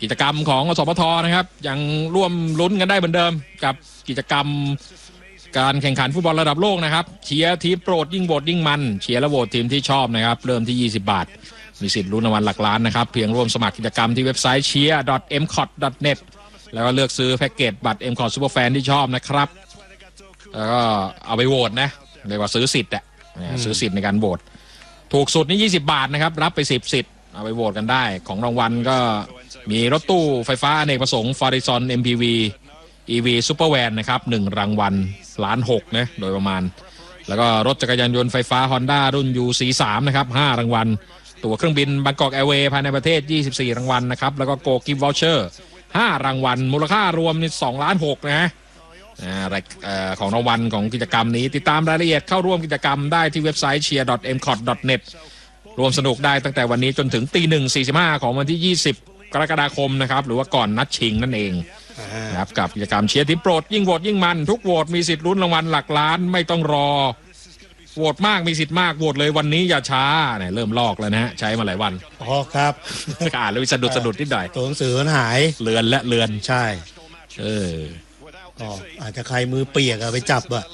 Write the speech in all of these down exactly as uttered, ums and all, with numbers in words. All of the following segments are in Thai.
กิจกรรมของสปท.นะครับยังร่วมลุ้นกันได้เหมือนเดิมกับกิจกรรมการแข่งขันฟุตบอลระดับโลกนะครับเชียร์ทีมโปรดยิ่งโหวตยิ่งมันเชียร์และโหวตทีมที่ชอบนะครับเริ่มที่ยี่สิบบาทมีสิทธิ์ลุ้นรางวัลหลักล้านนะครับเพียงร่วมสมัครกิจกรรมที่เว็บไซต์ เชียร์ ดอท เอ็ม คอท ดอท เน็ต แล้วก็เลือกซื้อแพ็กเกจบัตร เอ็ม คอท Superfan ที่ชอบนะครับแล้วก็เอาไปโหวตนะเรียกว่าซื้อสิทธิ์อ่ะซื้อสิทธิ์ในการโหวตถูกสุดนี่ยี่สิบบาทนะครับรับไปสิบสิทธิ์เอาไปโหวตกันได้ของรางวัลก็มีรถตู้ไฟฟ้าอเนกประสงค์ Farizon เอ็ม พี วี อี วี Supervan นะครับหนึ่งรางวัลล้านหกนะโดยประมาณแล้วก็รถจักรยานยนต์ไฟฟ้า Honda รุ่น ยู ซี สาม นะครับห้ารางวัลตั๋วเครื่องบินบางกอกแอร์เวย์ภายในประเทศยี่สิบสี่รางวัลนะครับแล้วก็โกกิฟต์วอเชอร์ห้ารางวัลมูลค่ารวมนี่สองล้านหกนะฮะของรางวัลของกิจกรรมนี้ติดตามรายละเอียดเข้าร่วมกิจกรรมได้ที่เว็บไซต์ เชียร์ ดอท เอ็ม คอท ดอท เน็ต รวมสนุกได้ตั้งแต่วันนี้จนถึงตีหนึ่งสี่สิบห้าของวันที่ยี่สิบกรกฎาคมนะครับหรือว่าก่อนนัดชิงนั่นเองนะครับกับกิจกรรมเชียร์ทีมโปรดยิ่งโหวตยิ่งมันทุกโหวตมีสิทธิ์ลุ้นรางวัลหลักล้านไม่ต้องรอโหวตมากมีสิทธิ์มากโหวตเลยวันนี้อย่าช้าเนี่ยเริ่มลอกแล้วนะฮะใช้มาหลายวันอ๋อครับอ่านแล้วสะดุดสะดุดนิดหน่อยตัวหนังสือมันหายเลือนและเลือนใช่เอออ๋ออาจจะใครมือเปียกอะไปจับอะ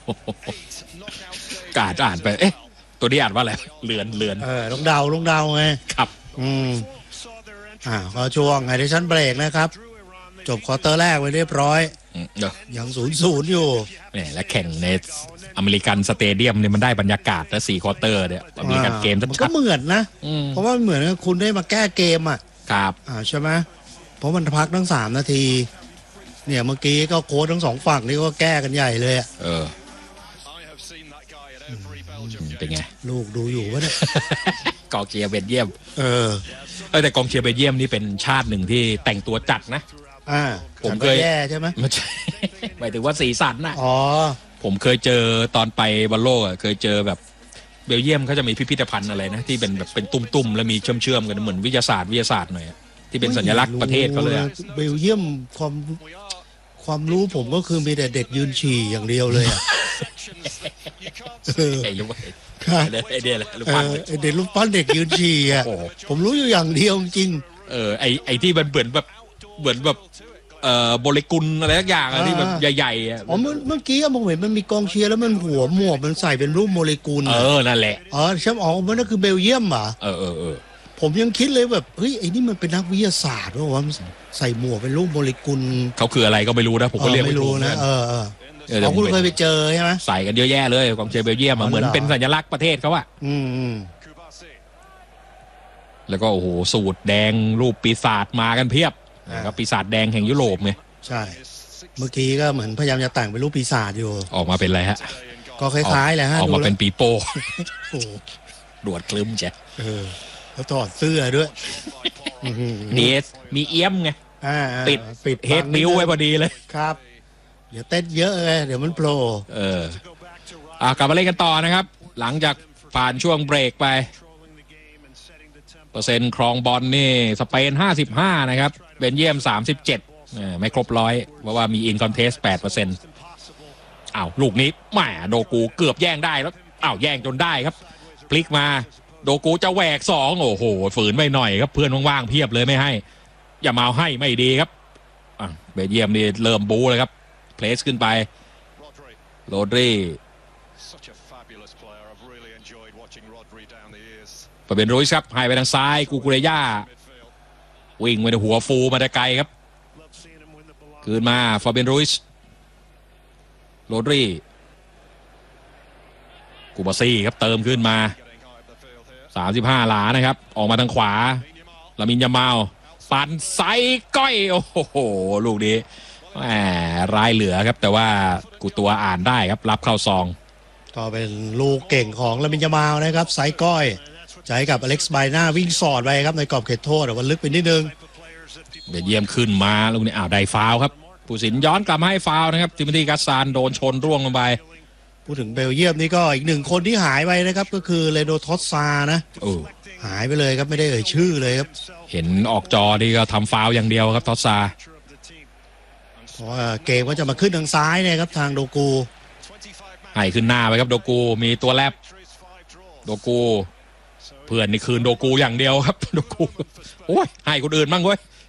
กาดอ่านไปเอ๊ะตัวนี้อ่านว่าอะไรเลือนเลือนเออลงเดาลงเดาไงครับอืมอ่าก็ช่วงไฮเดชั่นเบรกนะครับจบควอเตอร์แรกไปเรียบร้อยยังศูนย์ศูนย์อยู่เนี่ยและแข่งในอเมริกันสเตเดียมเนี่ยมันได้บรรยากาศและสี่ควอเตอร์เนี่ยอเมริกันเกมมันก็เหมือนนะเพราะว่าเหมือนคุณได้มาแก้เกมอ่ะครับอ่าใช่ไหมเพราะมันพักทั้งสามนาทีเนี่ยเมื่อกี้ก็โค้ชทั้งสองฝั่งนี่ก็แก้กันใหญ่เลยอ่ะเออเป็นไงลูกดูอยู่วะเนี่ยกองเชียร์เบลเยียมเออแต่กองเชียร์เบลเยียมนี่เป็นชาติหนึ่งที่แต่งตัวจัดนะอ่าผมเคยแย่ใช่ไหมไม่ใช่หมายถึงว่าสีสันน่ะอ๋อผมเคยเจอตอนไปบอลโลกอ่ะเคยเจอแบบเบลเยียมเขาจะมีพิพิธภัณฑ์อะไรนะที่เป็นแบบเป็นตุ้มๆแล้วมีเชื่อมๆกันเหมือนวิทยาศาสตร์วิทยาศาสตร์หน่อยที่เป็นสัญลักษณ์ประเทศเขาเลยเบลเยียมความความรู้ผมก็คือมีแต่เด็กยืนฉี่อย่างเดียวเลยอ่ะไอ้ยุ้ยไอเดียอะไรลูกปั้นเด็กลูกปั้นเด็กยืนฉี่อ่ะผมรู้อยู่อย่างเดียวจริงเออไอไอที่มันเหมือนแบบเหมือนแบบเอ่อโมเลกุลอะไรสักอย่างอะที่แบบใหญ่ๆอ่ะอ๋อเมื่อกี้ผมเห็นมันมีกองเชียร์แล้วมันหัวหมวกมันใส่เป็นรูปโมเลกุลเออนั่นแหละอ๋อใช่อ๋อมันนั่นคือเบลเยียมเหรอเออเออเออผมยังคิดเลยแบบเฮ้ยไอ้นี่มันเป็นนักวิทยาศาสตร์ว่าว่าใส่หมวกเป็นรูปโมเลกุลเขาคืออะไรก็ไม่รู้นะผมก็เรียกไม่รู้นะเออเออเขาคุณเคยไปเจอใช่ไหมใส่กันเยอะแยะเลยกองเชียร์เบลเยียมเหมือนเป็นสัญลักษณ์ประเทศเขาอะอืมแล้วก็โอ้โหสูตรแดงรูปปีศาจมากันเพียบก็ปีศาจแดงแห่งยุโรปไงใช่เมื่อกี้ก็เหมือนพยายามจะแต่งเป็นรูปปีศาจอยู่ออกมาเป็นอะไรฮะก็คล้ายๆแหละฮะออกมาเป็นปีโป้ดวดคลึ้มแจ๊ะเออเขาถอดเสื้อด้วยเนสมีเอี้ยมไงปิดปิดเฮดนิ้วไว้พอดีเลยครับเดี๋ยวเต้นเยอะเลยเดี๋ยวมันโผล่เอออ่ะกลับมาเล่นกันต่อนะครับหลังจากผ่านช่วงเบรกไปเปอร์เซ็นต์ครองบอลนี่สเปนห้าสิบห้านะครับเบลเยียมสามสิบเจ็ดไม่ครบร้อยเพราะว่ามีอินคอนเทส แปดเปอร์เซ็นต์ อ้าวลูกนี้แหมโดกูเกือบแย่งได้แล้วอ้าวแย่งจนได้ครับพลิกมาโดกูจะแหวกสองโอ้โหฝืนไปหน่อยครับเพื่อนว่างๆเพียบเลยไม่ให้อย่ามาให้ไม่ดีครับอ่ะเบลเยียมนี่เริ่มบู๊เลยครับเพลสขึ้นไปโรดรีปเป็นรุยส์ครับให้ไปทางซ้ายกูกูเรย่าวิ่งไปในหัวฟูมาแต่ไกลครับคืนมาฟาเบียนรุยส์โรดรีกูบาซี่ครับเติมขึ้นมาสามสิบห้าหลานะครับออกมาทางขวาลามินยามาลปั่นไซก้อยโอ้โหลูกนี้แหมรายเหลือครับแต่ว่ากูตัวอ่านได้ครับรับเข้าซองก็เป็นลูกเก่งของลามินยามาลนะครับไซก้อยใจกับอเล็กซ์ไบน่าวิ่งสอดไปครับในกรอบเขตโทษแต่ว่าลึกไปนิดนึงเบลเยียมขึ้นมาลูกนี้อ้าวได้ฟาวครับผู้สินย้อนกลับมาให้ฟาวนะครับทิมธีกัสซานโดนชนร่วงลงไปพูดถึงเบลเยียมนี่ก็อีกหนึ่งคนที่หายไปนะครับก็คือเลโดทอสซานะหายไปเลยครับไม่ได้เอ่ยชื่อเลยครับเห็นออกจอนี่ก็ทำฟาวอย่างเดียวครับทอสซาเพราะว่าเกมก็จะมาขึ้นทางซ้ายนะครับทางโดกูให้ขึ้นหน้าไปครับโดกูมีตัวแลบโดกูเพื่อนนี่คืนโดกูอย่างเดียวครับโดกูโอ้ยให้คนอื่นบ้างเว้ย